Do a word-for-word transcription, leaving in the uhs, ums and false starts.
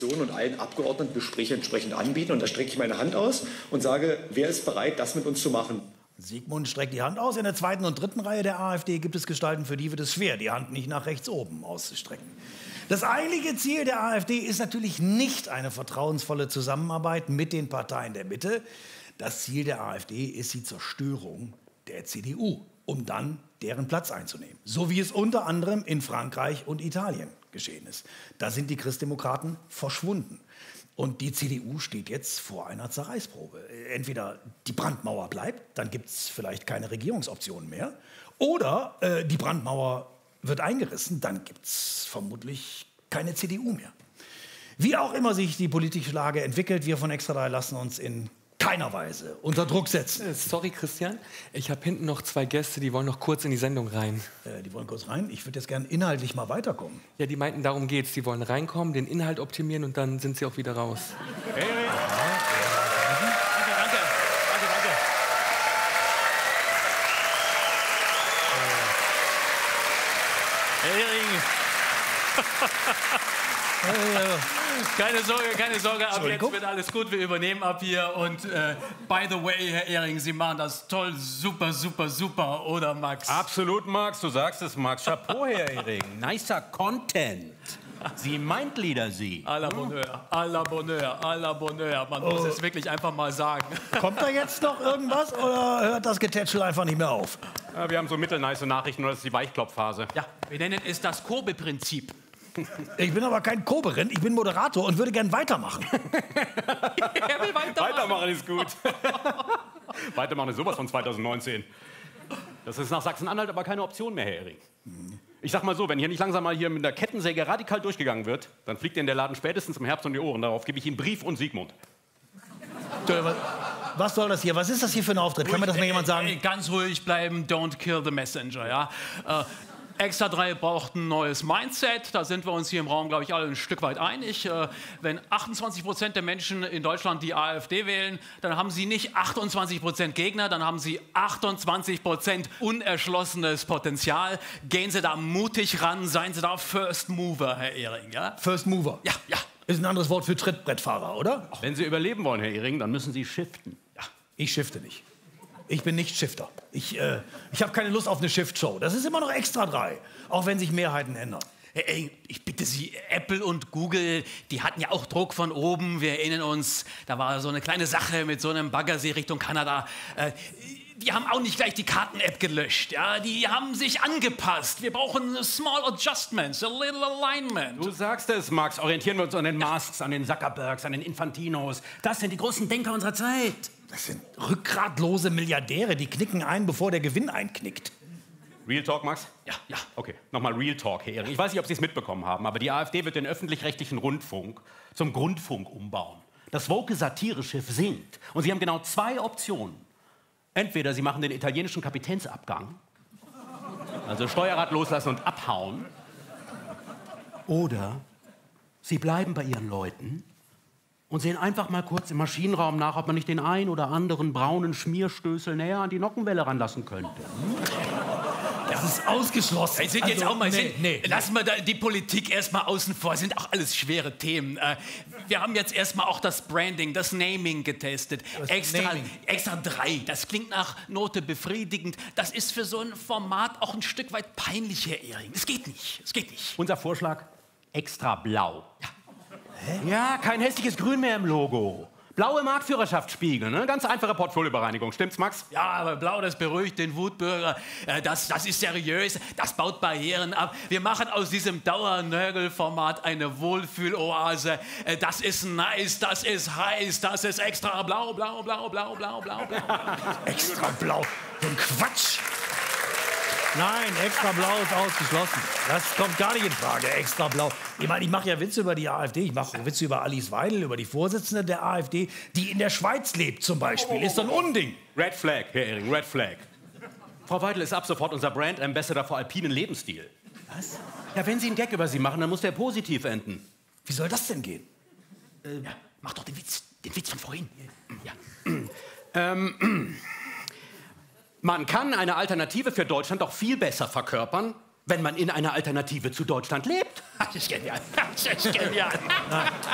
und allen Abgeordneten Gespräche entsprechend anbieten. Und da strecke ich meine Hand aus und sage, wer ist bereit, das mit uns zu machen? Sigmund streckt die Hand aus. In der zweiten und dritten Reihe der AfD gibt es Gestalten, für die wird es schwer, die Hand nicht nach rechts oben auszustrecken. Das eigentliche Ziel der AfD ist natürlich nicht eine vertrauensvolle Zusammenarbeit mit den Parteien der Mitte. Das Ziel der AfD ist die Zerstörung der C D U, um dann deren Platz einzunehmen. So wie es unter anderem in Frankreich und Italien geschehen ist. Da sind die Christdemokraten verschwunden. Und die C D U steht jetzt vor einer Zerreißprobe. Entweder die Brandmauer bleibt, dann gibt es vielleicht keine Regierungsoptionen mehr. Oder äh, die Brandmauer wird eingerissen, dann gibt es vermutlich keine C D U mehr. Wie auch immer sich die politische Lage entwickelt, wir von Extra drei lassen uns in keiner Weise unter Druck setzen. Sorry, Christian. Ich habe hinten noch zwei Gäste, die wollen noch kurz in die Sendung rein. Äh, die wollen kurz rein? Ich würde jetzt gerne inhaltlich mal weiterkommen. Ja, die meinten, darum geht's. Die wollen reinkommen, den Inhalt optimieren und dann sind sie auch wieder raus. Hey, hey. Ja. Danke, danke. Danke, danke. Herr Hering. Keine Sorge, keine Sorge, ab jetzt wird alles gut, wir übernehmen ab hier. Und äh, by the way, Herr Ehring, Sie machen das toll, super, super, super, oder Max? Absolut, Max, du sagst es, Max. Chapeau, Herr Ehring. Nicer Content. Sie meint Lieder, Sie. À la Bonheur, à la Bonheur, à la Bonheur. Man muss oh. es wirklich einfach mal sagen. Kommt da jetzt noch irgendwas oder hört das Getätschel einfach nicht mehr auf? Ja, wir haben so mittelnice Nachrichten, oder das ist die Weichklopfphase. Ja, wir nennen es das Kurbe-Prinzip. Ich bin aber kein Koberin, ich bin Moderator und würde gern weitermachen. Er will weitermachen. Weitermachen ist gut. Weitermachen ist sowas von zweitausendneunzehn. Das ist nach Sachsen-Anhalt aber keine Option mehr, Herr Ehring. Ich sag mal so, wenn hier nicht langsam mal hier mit der Kettensäge radikal durchgegangen wird, dann fliegt Ihnen der Laden spätestens im Herbst um die Ohren. Darauf gebe ich Ihnen Brief und Sigmund. Was soll das hier? Was ist das hier für ein Auftritt? Kann mir das mal jemand sagen? Ey, ganz ruhig bleiben, don't kill the messenger, ja? Äh, Extra drei braucht ein neues Mindset. Da sind wir uns hier im Raum, glaube ich, alle ein Stück weit einig. Äh, wenn achtundzwanzig Prozent der Menschen in Deutschland die AfD wählen, dann haben sie nicht achtundzwanzig Prozent Gegner, dann haben sie achtundzwanzig Prozent unerschlossenes Potenzial. Gehen Sie da mutig ran, seien Sie da First Mover, Herr Ehring. Ja? First Mover? Ja, ja. Ist ein anderes Wort für Trittbrettfahrer, oder? Wenn Sie überleben wollen, Herr Ehring, dann müssen Sie shiften. Ja, ich shifte nicht. Ich bin nicht Shifter. Ich, äh, ich habe keine Lust auf eine Shift-Show. Das ist immer noch Extra drei, auch wenn sich Mehrheiten ändern. Hey, ich bitte Sie, Apple und Google, die hatten ja auch Druck von oben. Wir erinnern uns, da war so eine kleine Sache mit so einem Baggersee Richtung Kanada. Äh, die haben auch nicht gleich die Karten-App gelöscht. Ja? Die haben sich angepasst. Wir brauchen small adjustments, a little alignment. Du sagst es, Max. Orientieren wir uns an den Musks, an den Zuckerbergs, an den Infantinos. Das sind die großen Denker unserer Zeit. Das sind rückgratlose Milliardäre, die knicken ein, bevor der Gewinn einknickt. Real Talk, Max? Ja, ja. Okay, nochmal Real Talk, Herr Ehring. Ich weiß nicht, ob Sie es mitbekommen haben, aber die AfD wird den öffentlich-rechtlichen Rundfunk zum Grundfunk umbauen. Das woke Satireschiff sinkt. Und Sie haben genau zwei Optionen. Entweder Sie machen den italienischen Kapitänsabgang, also Steuerrad loslassen und abhauen, oder Sie bleiben bei Ihren Leuten und sehen einfach mal kurz im Maschinenraum nach, ob man nicht den ein oder anderen braunen Schmierstößel näher an die Nockenwelle ranlassen könnte. Das ist ausgeschlossen. Hey, sind jetzt also, auch mal, nee, sind, nee. Lassen wir da die Politik erstmal außen vor. Sind auch alles schwere Themen. Äh, wir haben jetzt erstmal auch das Branding, das Naming getestet. Das Extra, Naming. extra drei. Das klingt nach Note befriedigend. Das ist für so ein Format auch ein Stück weit peinlich, Herr Ehring. Es geht nicht. Es geht nicht. Unser Vorschlag: extra blau. Ja. Hä? Ja, kein hässliches Grün mehr im Logo. Blaue Marktführerschaftsspiegel, ne? Ganz einfache Portfoliobereinigung. Stimmt's, Max? Ja, aber blau, das beruhigt den Wutbürger. Äh, das, das ist seriös, das baut Barrieren ab. Wir machen aus diesem Dauernörgel-Format eine Wohlfühloase. Äh, das ist nice, das ist heiß, das ist extra blau, blau, blau, blau, blau, blau, blau. Extra blau, so ein Quatsch. Nein, extra blau ist ausgeschlossen. Das kommt gar nicht in Frage, extra blau. Ich meine, ich mache ja Witze über die AfD, ich mache Witze über Alice Weidel, über die Vorsitzende der AfD, die in der Schweiz lebt zum Beispiel. Ist so ein Unding. Red Flag, Herr Ehring, Red Flag. Frau Weidel ist ab sofort unser Brand Ambassador für alpinen Lebensstil. Was? Ja, wenn Sie einen Gag über sie machen, dann muss der positiv enden. Wie soll das denn gehen? Äh, ja, mach doch den Witz, den Witz von vorhin. Ja. ähm, man kann eine Alternative für Deutschland doch viel besser verkörpern, wenn man in einer Alternative zu Deutschland lebt. Das ist genial. Das ist genial.